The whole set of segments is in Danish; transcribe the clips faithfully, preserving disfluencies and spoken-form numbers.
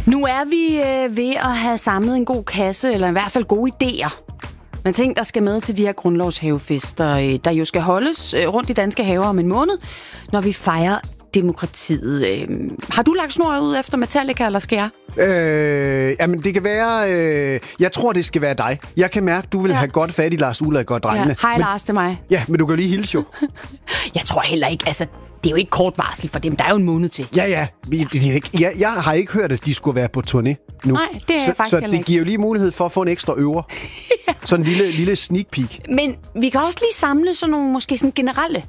Nu er vi øh, ved at have samlet en god kasse, eller i hvert fald gode idéer. Men ting, der skal med til de her grundlovshavefester, øh, der jo skal holdes øh, rundt i danske haver om en måned, når vi fejrer demokratiet. Øh, har du lagt snor ud efter Metallica, eller skal jeg? Øh, jamen, det kan være... Øh, jeg tror, det skal være dig. Jeg kan mærke, du vil ja. have godt fat i Lars Ulrik og drengene. Ja. Hej men, Lars, det er mig. Ja, men du kan jo lige hilse jo. Jeg tror heller ikke, altså... Det er jo ikke kort varsel for dem. Der er jo en måned til. Ja, ja. Vi, ikke, jeg, jeg har ikke hørt, at de skulle være på turné nu. Nej, det er så, jeg faktisk Så det ikke. Giver jo lige mulighed for at få en ekstra øver. ja. Sådan en lille, lille sneak peek. Men vi kan også lige samle sådan nogle måske sådan generelle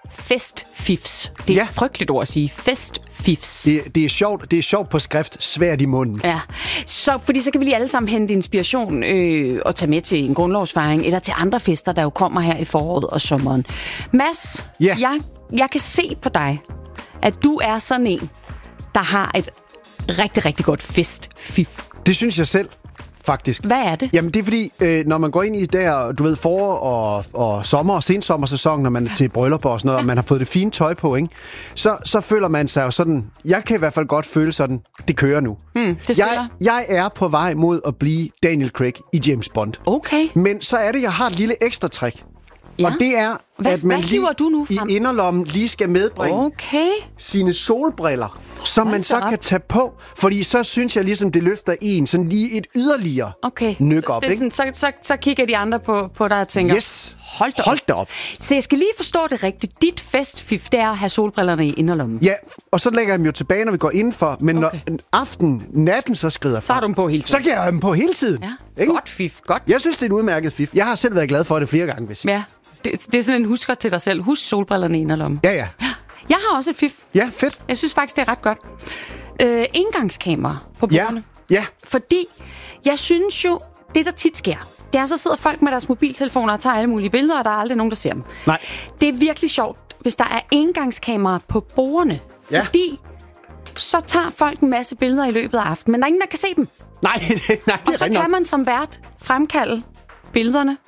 festfifs. Det er ja. et frygteligt ord at sige. Festfifs. Det, det er sjovt. Det er sjovt på skrift. Svært i munden. Ja. Så, fordi så kan vi lige alle sammen hente inspiration øh, og tage med til en grundlovsfejring eller til andre fester, der jo kommer her i foråret og sommeren. Mads, ja. jeg, jeg kan se på dig, at du er sådan en, der har et rigtig, rigtig godt festfif. Det synes jeg selv. Faktisk. Hvad er det? Jamen, det er fordi, øh, når man går ind i der, du ved, forår og, og sommer- og sensommersæson, når man er til bryllupper og sådan noget, ja. og man har fået det fine tøj på, ikke? Så, så føler man sig jo sådan, jeg kan i hvert fald godt føle sådan, det kører nu. Hmm, det jeg, jeg er på vej mod at blive Daniel Craig i James Bond. Okay. Men så er det, jeg har et lille ekstra trick. Ja. Og det er, hvad, at man lige du nu frem? i inderlommen lige skal medbringe okay. sine solbriller, som man så op. kan tage på. Fordi så synes jeg ligesom, det løfter en sådan lige et yderligere okay. nyk op. Det er sådan, så, så, så kigger de andre på, på dig og tænker, yes. hold da op. Hold da op. Så jeg skal lige forstå det rigtigt. Dit festfif, det er at have solbrillerne i inderlommen. Ja, og så lægger jeg dem jo tilbage, når vi går indenfor. Men okay. når aften, natten så skrider så har du dem på hele tiden. Så giver jeg dem på hele tiden. Ja. Godt fif, godt. Jeg synes, det er et udmærket fif. Jeg har selv været glad for det flere gange, hvis ja. Det, det er sådan en husker til dig selv. Husk solbrillerne i inderlommen. Ja, ja. Jeg har også et fif. Ja, fedt. Jeg synes faktisk, det er ret godt. Øh, indgangskamera på bordene. Ja, ja. Fordi jeg synes jo, det der tit sker, det er, så sidder folk med deres mobiltelefoner og tager alle mulige billeder, og der er aldrig nogen, der ser dem. Nej. Det er virkelig sjovt, hvis der er indgangskamera på bordene. Ja. Fordi så tager folk en masse billeder i løbet af aftenen, men der er ingen, der kan se dem. Nej, nej, det og så kan man som vært fremkalde billederne